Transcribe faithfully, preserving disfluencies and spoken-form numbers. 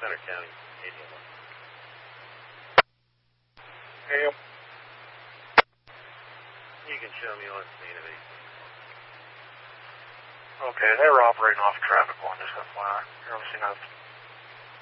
Center County, eighty one. Hey, You can show me on scene of eight. okay, they were operating off traffic one, just F Y I. You're obviously not